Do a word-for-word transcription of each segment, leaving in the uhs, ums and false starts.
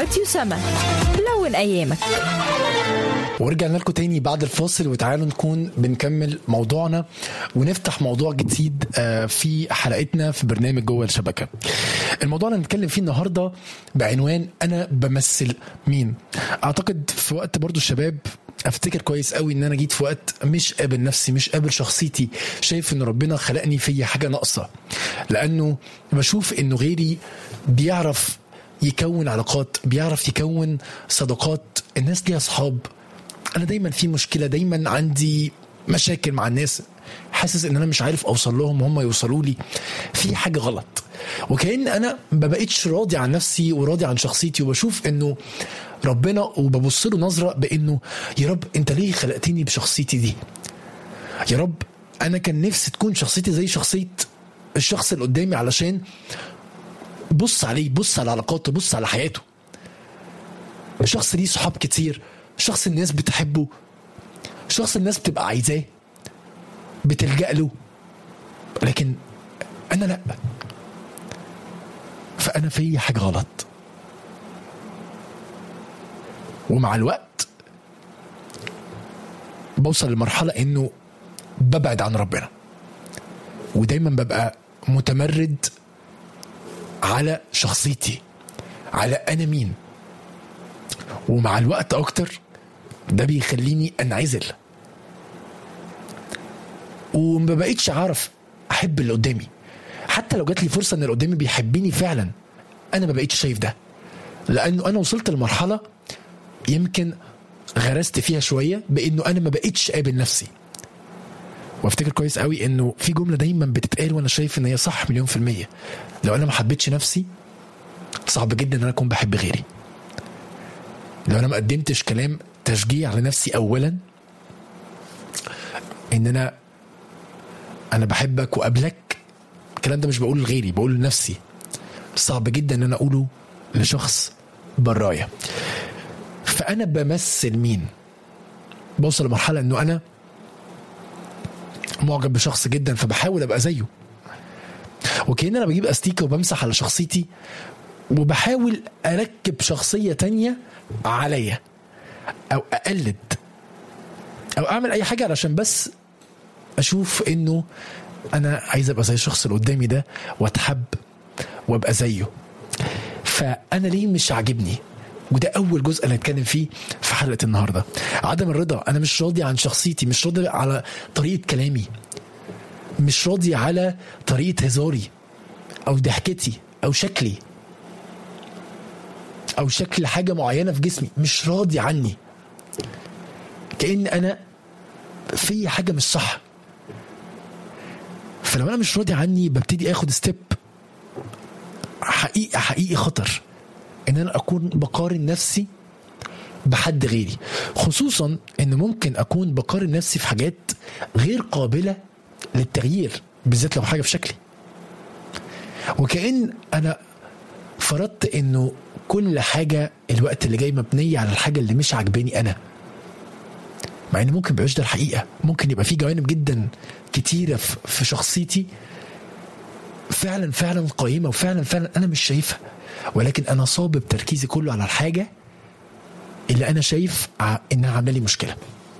راديو سما. لون أيامك. ورجعنا لكم تاني بعد الفاصل، وتعالوا نكون بنكمل موضوعنا ونفتح موضوع جديد في حلقتنا في برنامج جوه الشبكة. الموضوع اللي هنتكلم فيه النهاردة بعنوان أنا بمثل مين. أعتقد في وقت برضو الشباب افتكر كويس قوي ان انا جيت في وقت مش قابل نفسي، مش قابل شخصيتي، شايف ان ربنا خلقني فيا حاجة ناقصة، لانه بشوف انه غيري بيعرف يكون علاقات، بيعرف يكون صداقات، الناس ليها اصحاب. انا دايما في مشكلة، دايما عندي مشاكل مع الناس، حاسس ان انا مش عارف اوصل لهم وهم يوصلوا لي، في حاجة غلط. وكأن انا ما بقيتش راضي عن نفسي وراضي عن شخصيتي، وبشوف انه ربنا وببص له نظرة بانه يا رب انت ليه خلقتني بشخصيتي دي؟ يا رب انا كان نفسي تكون شخصيتي زي شخصية الشخص اللي قدامي، علشان بص عليه، بص على علاقاته، بص على حياته. شخص ليه صحاب كتير، شخص الناس بتحبه، شخص الناس بتبقى عايزاه، بتلجأ له، لكن انا لا، فانا في حاجة غلط. ومع الوقت بوصل لمرحلة انه ببعد عن ربنا، ودايما ببقى متمرد على شخصيتي، على انا مين. ومع الوقت اكتر ده بيخليني انعزل، وما بقيتش عارف احب اللي قدامي. حتى لو جات لي فرصة ان اللي قدامي بيحبني فعلا، انا ما بقيتش شايف ده، لانه انا وصلت لمرحلة يمكن غرست فيها شوية بانه انا ما بقيتش قابل نفسي. وافتكر كويس قوي انه في جملة دايما بتتقال وانا شايف ان هي صح مليون في المية: لو انا ما حبيتش نفسي صعب جدا ان انا اكون بحب غيري. لو انا ما قدمتش كلام تشجيع لنفسي اولا، ان انا انا بحبك وقبلك، الكلام ده مش بقوله لغيري، بقوله لنفسي، صعب جدا ان انا اقوله لشخص برايا. فانا بمثل مين؟ بوصل لمرحلة انه انا معجب بشخص جدا فبحاول ابقى زيه، وكأن انا بجيب استيكة وبمسح على شخصيتي وبحاول اركب شخصية تانية عليا، او اقلد، او اعمل اي حاجة علشان بس اشوف انه انا عايز ابقى زي الشخص اللي قدامي ده واتحب وابقى زيه. فانا ليه مش عاجبني؟ وده اول جزء اللي هنتكلم فيه في حلقة النهاردة. عدم الرضا. انا مش راضي عن شخصيتي، مش راضي على طريقة كلامي، مش راضي على طريقة هزاري او ضحكتي او شكلي او شكل حاجة معينة في جسمي، مش راضي عني. كأن انا في حاجة مش صح. فلو انا مش راضي عني ببتدي اخد ستيب حقيقي حقيقي خطر، ان انا اكون بقارن نفسي بحد غيري، خصوصا ان ممكن اكون بقارن نفسي في حاجات غير قابلة للتغيير، بالذات لو حاجة في شكلي. وكأن انا فرضت انه كل حاجة الوقت اللي جاي مبنية على الحاجة اللي مش عجباني انا، مع ان ممكن بيبقاش ده الحقيقة. ممكن يبقى في جوانب جدا كتيرة في شخصيتي فعلا فعلا قائمة، وفعلا فعلا انا مش شايفها، ولكن انا صابب تركيزي كله على الحاجة اللي انا شايف انها عامله لي مشكلة،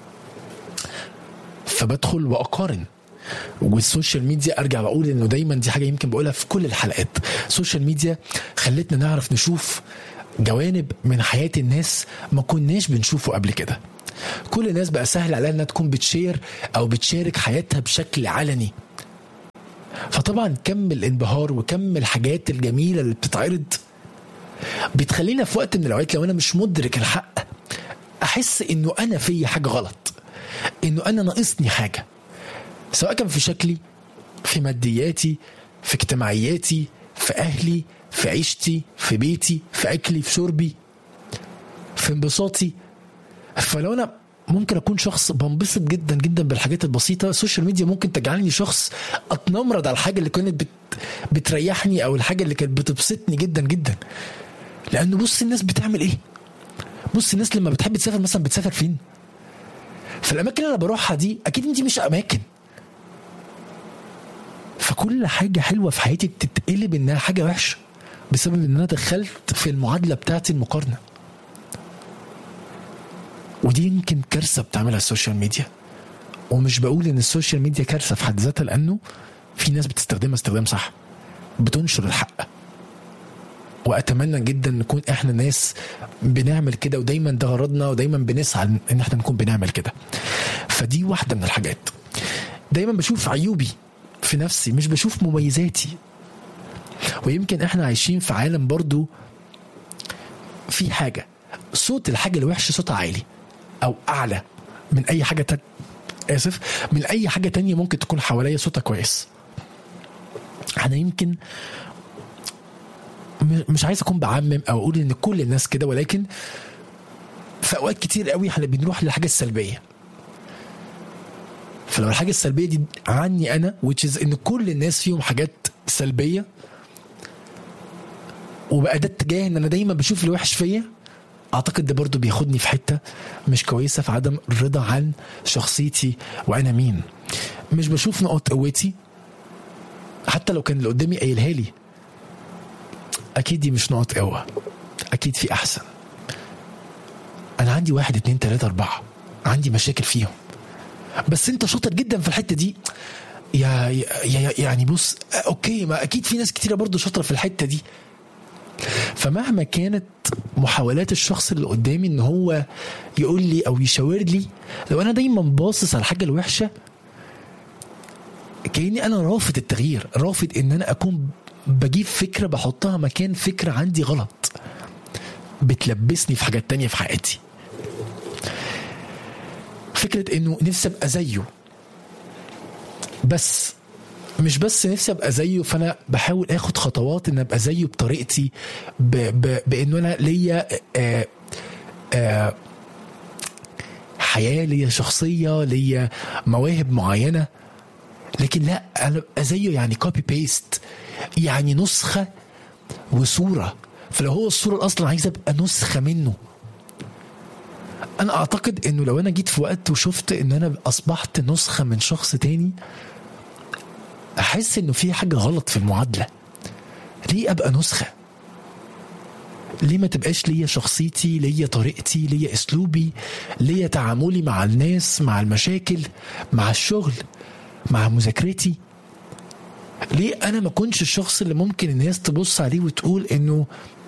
فبدخل واقارن. والسوشيال ميديا ارجع واقول انه دايما دي حاجة يمكن بقولها في كل الحلقات، السوشيال ميديا خلتنا نعرف نشوف جوانب من حياة الناس ما كناش بنشوفه قبل كده. كل الناس بقى سهل عليها انها تكون بتشير او بتشارك حياتها بشكل علني، فطبعا كم الانبهار وكم الحاجات الجميلة اللي بتتعرض بتخلينا في وقت من الأوقات لو أنا مش مدرك الحق أحس إنه أنا في حاجة غلط، إنه أنا ناقصني حاجة، سواء كان في شكلي، في مادياتي، في اجتماعياتي، في أهلي، في عيشتي، في بيتي، في أكلي، في شربي، في انبساطي. فلو أنا ممكن أكون شخص بنبسط جدا جدا بالحاجات البسيطة، السوشيال ميديا ممكن تجعلني شخص أتنمرد على الحاجة اللي كانت بت... بتريحني أو الحاجة اللي كانت بتبسطني جدا جدا. لأنه بص الناس بتعمل إيه، بص الناس لما بتحب تسافر مثلا بتسافر فين. فالأماكن اللي أنا بروحها دي أكيد دي مش أماكن، فكل حاجة حلوة في حياتي بتتقلب إنها حاجة وحشة. بسبب ان انا دخلت في المعادله بتاعتي المقارنه. ودي يمكن كارثه بتعملها السوشيال ميديا. ومش بقول ان السوشيال ميديا كارثه في حد ذاتها، لانه في ناس بتستخدمها استخدام صح، بتنشر الحق. واتمنى جدا نكون احنا ناس بنعمل كده، ودايما ده غرضنا، ودايما بنسعى ان احنا نكون بنعمل كده. فدي واحده من الحاجات. دايما بشوف عيوبي في نفسي، مش بشوف مميزاتي. ويمكن احنا عايشين في عالم برضو في حاجه، صوت الحاجه الوحشه صوتها عالي او اعلى من اي حاجه تانية، اسف من اي حاجه تانية ممكن تكون حواليا صوتها كويس. انا يمكن مش عايز اكون بعمم او اقول ان كل الناس كده، ولكن في اوقات كتير قوي احنا بنروح للحاجه السلبيه. فلو الحاجه السلبيه دي عني انا which is ان كل الناس فيهم حاجات سلبيه، وبقى ده اتجاه ان انا دايما بشوف الوحش فيا، اعتقد ده برضو بياخدني في حته مش كويسه في عدم الرضا عن شخصيتي وانا مين. مش بشوف نقط قوتي حتى لو كان اللي قدامي قايلها لي، اكيد دي مش نقط قوه، اكيد في احسن. انا عندي واحد اتنين تلاته اربعه عندي مشاكل فيهم، بس انت شاطر جدا في الحته دي يا, يا يعني بص اوكي، ما اكيد في ناس كتيره برضو شاطره في الحته دي. فمهما كانت محاولات الشخص اللي قدامي ان هو يقول لي او يشاور لي، لو انا دايما باصص على الحاجه الوحشه كأني انا رافض التغيير، رافض ان انا اكون بجيب فكره بحطها مكان فكره عندي غلط بتلبسني في حاجات تانية في حياتي. فكره انه نفسي ابقى زيه، بس مش بس نفسي ابقى زيه، فانا بحاول اخد خطوات ان ابقى زيه بطريقتي، ب... ب... بانه انا ليا آه آه حياه، ليا شخصيه، ليا مواهب معينه. لكن لا، انا ابقى زيه يعني كوبي بيست، يعني نسخه وصوره. فلو هو الصوره اصلا عايز ابقى نسخه منه. انا اعتقد انه لو انا جيت في وقت وشفت ان انا اصبحت نسخه من شخص تاني، احس انه في حاجه غلط في المعادله. ليه ابقى نسخه؟ ليه ما تبقاش ليا شخصيتي، ليا طريقتي، ليا اسلوبي، ليا تعاملي مع الناس، مع المشاكل، مع الشغل، مع مذاكرتي؟ ليه انا ما كنتش الشخص اللي ممكن الناس تبص عليه وتقول انه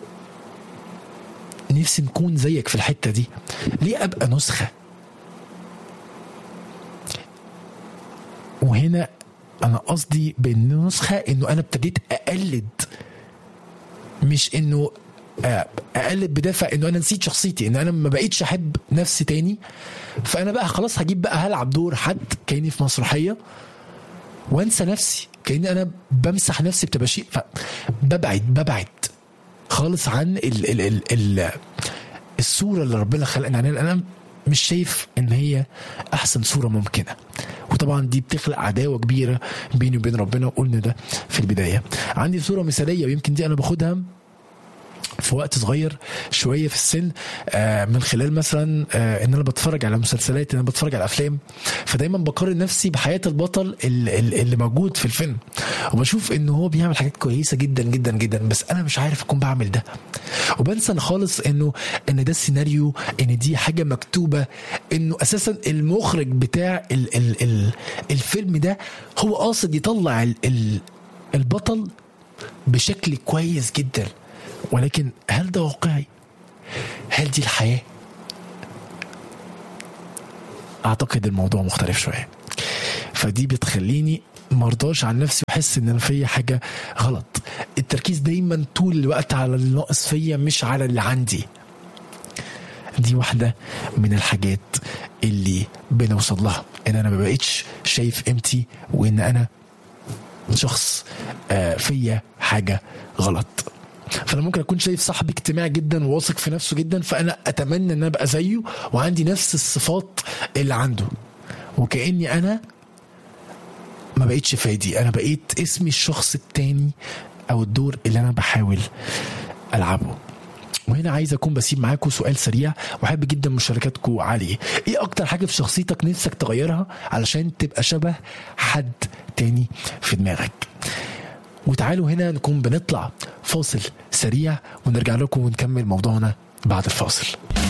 نفسي نكون زيك في الحته دي؟ ليه ابقى نسخه؟ وهنا انا قصدي بان نسخه انه انا ابتديت اقلد، مش انه اقلد بدافع انه انا نسيت شخصيتي، ان انا ما بقيتش احب نفسي تاني. فانا بقى خلاص هجيب بقى هلعب دور حد كاني في مسرحيه وانسى نفسي، كاني انا بمسح نفسي بتباشير. فببعد ببعد خالص عن ال ال ال ال الصوره اللي ربنا خلقنا عنها. انا مش شايف ان هي احسن صوره ممكنه، وطبعا دي بتخلق عداوه كبيره بيني وبين ربنا، وقلنا ده في البدايه. عندي صوره مثاليه، ويمكن دي انا باخدها في وقت صغير شويه في السن، آه من خلال مثلا آه ان انا بتفرج على مسلسلات، ان انا بتفرج على افلام، فدايما بقارن نفسي بحياه البطل اللي, اللي موجود في الفيلم، وبشوف انه هو بيعمل حاجات كويسه جدا جدا جدا، بس انا مش عارف اكون بعمل ده. وبنسى خالص انه ان ده السيناريو، ان دي حاجه مكتوبه، انه اساسا المخرج بتاع ال ال ال الفيلم ده هو قاصد يطلع ال ال البطل بشكل كويس جدا. ولكن هل ده واقعي؟ هل دي الحياة؟ اعتقد الموضوع مختلف شوية. فدي بتخليني مرضاش عن نفسي وحس ان انا فيا حاجة غلط. التركيز دايما طول الوقت على اللي ناقص فيا، مش على اللي عندي. دي واحدة من الحاجات اللي بنوصل لها، ان انا ما بقيتش شايف قيمتي، وان انا شخص فيا حاجة غلط. فانا ممكن اكون شايف صاحبي اجتماعي جدا وواثق في نفسه جدا، فانا اتمنى ان انا ابقى زيه وعندي نفس الصفات اللي عنده، وكأني انا ما بقيتش فادي، انا بقيت اسمي الشخص التاني او الدور اللي انا بحاول العبه. وهنا عايز اكون بسيب معاكم سؤال سريع، واحب جدا مشاركاتكم عليه. ايه اكتر حاجه في شخصيتك نفسك تغيرها علشان تبقى شبه حد تاني في دماغك؟ وتعالوا هنا نكون بنطلع فاصل سريع ونرجع لكم ونكمل موضوعنا بعد الفاصل.